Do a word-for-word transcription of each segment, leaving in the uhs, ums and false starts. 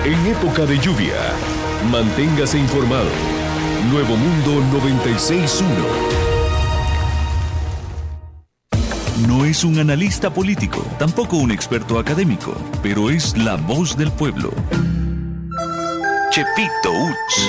En época de lluvia, manténgase informado. Nuevo Mundo noventa y seis punto uno. No es un analista político, tampoco un experto académico, pero es la voz del pueblo. Chepito Uts.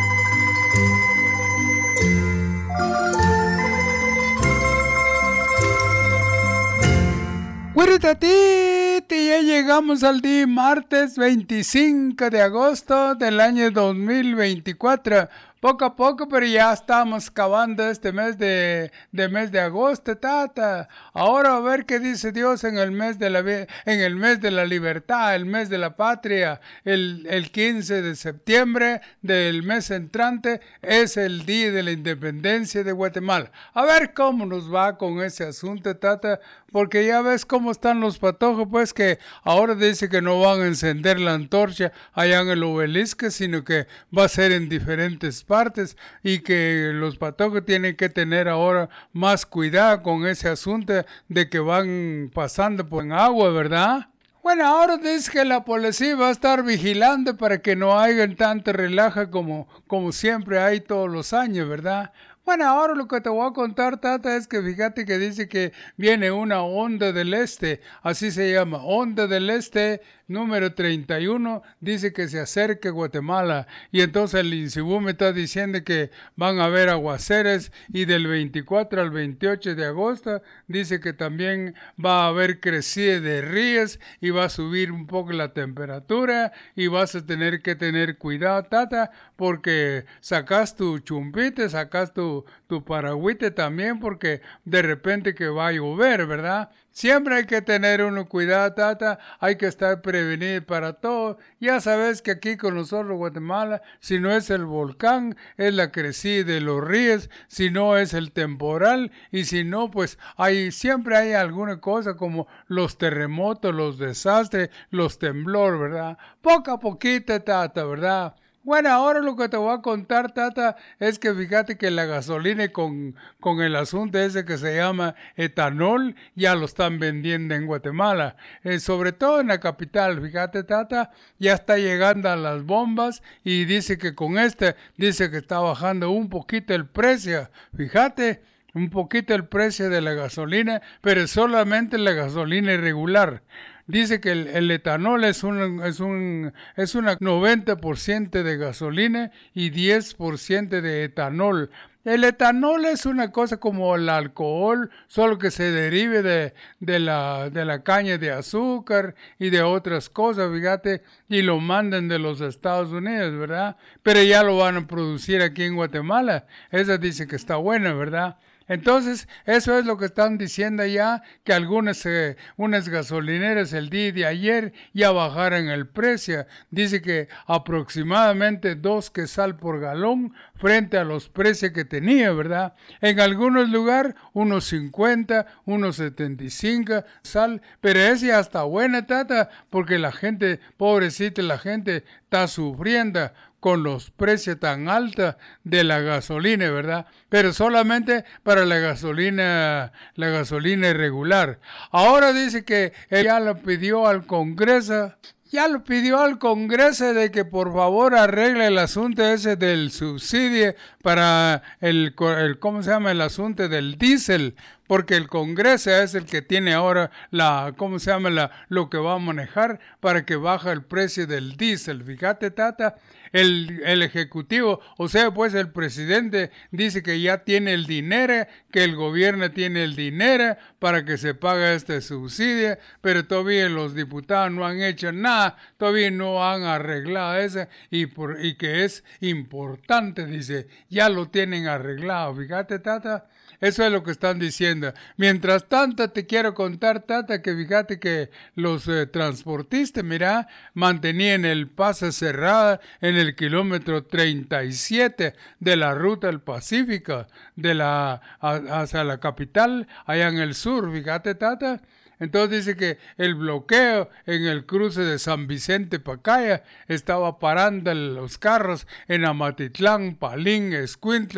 Güeritatiti, ya llegamos al día martes veinticinco de agosto del año dos mil veinticuatro. Poco a poco, pero ya estamos acabando este mes de, de mes de agosto, tata. Ahora a ver qué dice Dios en el mes de la en el mes de la libertad, el mes de la patria, el, el quince de septiembre del mes entrante es el día de la independencia de Guatemala. A ver cómo nos va con ese asunto, tata, porque ya ves cómo están los patojos, pues que ahora dice que no van a encender la antorcha allá en el obelisco, sino que va a ser en diferentes partes. partes y que los patojos tienen que tener ahora más cuidado con ese asunto de que van pasando por agua, ¿verdad? Bueno, ahora dice que la policía va a estar vigilando para que no haya tanta relaja como, como siempre hay todos los años, ¿verdad? Bueno, ahora lo que te voy a contar, tata, es que fíjate que dice que viene una onda del este, así se llama, onda del este número treinta y uno, dice que se acerque a Guatemala, y entonces el INSIBU me está diciendo que van a haber aguaceres, y del veinticuatro al veintiocho de agosto, dice que también va a haber crecida de ríos, y va a subir un poco la temperatura, y vas a tener que tener cuidado, tata, porque sacas tu chumpite, sacas tu tu paragüite también, porque de repente que va a llover, ¿verdad? Siempre hay que tener uno cuidado, tata, hay que estar prevenido para todo. Ya sabes que aquí con nosotros Guatemala, si no es el volcán, es la crecida de los ríos, si no es el temporal, y si no, pues hay siempre hay alguna cosa como los terremotos, los desastres, los temblores, ¿verdad? Poco a poquito, tata, ¿verdad? Bueno, ahora lo que te voy a contar, tata, es que fíjate que la gasolina con, con el asunto ese que se llama etanol, ya lo están vendiendo en Guatemala, eh, sobre todo en la capital, fíjate, tata, ya está llegando a las bombas y dice que con este, dice que está bajando un poquito el precio, fíjate, un poquito el precio de la gasolina, pero solamente la gasolina irregular. Dice que el, el etanol es un es un es una noventa por ciento de gasolina y diez por ciento de etanol. El etanol es una cosa como el alcohol, solo que se derive de, de la de la caña de azúcar y de otras cosas, fíjate, y lo mandan de los Estados Unidos, ¿verdad? Pero ya lo van a producir aquí en Guatemala. Esa dice que está buena, ¿verdad? Entonces, eso es lo que están diciendo ya, que algunas eh, unas gasolineras el día de ayer ya bajaron el precio. Dice que aproximadamente dos quetzal por galón frente a los precios que tenía, ¿verdad? En algunos lugares, unos cincuenta, unos setenta y cinco sal, pero esa ya está buena, tata, porque la gente, pobrecita, la gente está sufriendo con los precios tan altos de la gasolina, ¿verdad? Pero solamente para la gasolina, la gasolina irregular. Ahora dice que ella lo pidió al Congreso, ya lo pidió al Congreso de que por favor arregle el asunto ese del subsidio para el, el ¿cómo se llama? El asunto del diésel, porque el Congreso es el que tiene ahora la, ¿cómo se llama? La, lo que va a manejar para que baje el precio del diésel. Fíjate, tata, el, el Ejecutivo, o sea, pues el presidente dice que ya tiene el dinero, que el gobierno tiene el dinero para que se pague este subsidio, pero todavía los diputados no han hecho nada, todavía no han arreglado eso, y, por, y que es importante, dice, ya lo tienen arreglado. Fíjate, tata, eso es lo que están diciendo. Mientras tanto, te quiero contar, tata, que fíjate que los eh, transportistas, mira, mantenían el paso cerrado en el kilómetro treinta y siete de la ruta del Pacífico, de la, a, hacia la capital, allá en el sur, fíjate, tata. Entonces dice que el bloqueo en el cruce de San Vicente Pacaya estaba parando los carros en Amatitlán, Palín, Escuintla,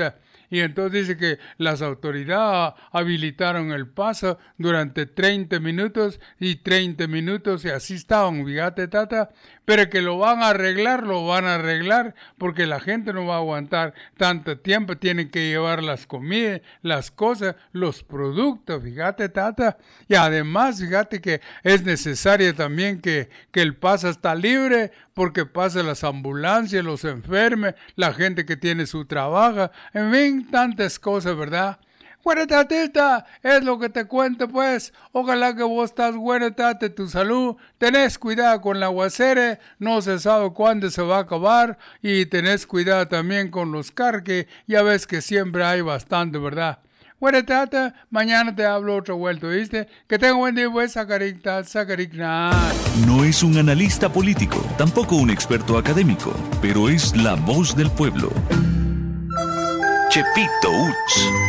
Y entonces dice que las autoridades habilitaron el paso durante treinta minutos y treinta minutos y así estaban, fíjate, tata. Pero que lo van a arreglar, lo van a arreglar porque la gente no va a aguantar tanto tiempo. Tienen que llevar las comidas, las cosas, los productos, fíjate, tata. Y además, fíjate que es necesario también que, que el paso está libre porque pasan las ambulancias, los enfermos, la gente que tiene su trabajo, en fin, tantas cosas, ¿verdad? Bueno, tatita, es lo que te cuento, pues. Ojalá que vos estás bueno, tate, tu salud. Tenés cuidado con el aguacere, no se sabe cuándo se va a acabar. Y tenés cuidado también con los carques, ya ves que siempre hay bastante, ¿verdad? Bueno, tata, mañana te hablo otro vuelto, ¿viste? Que tenga buen día, pues, sacaricta, sacaricna. No es un analista político, tampoco un experto académico, pero es la voz del pueblo. Chepito Uts.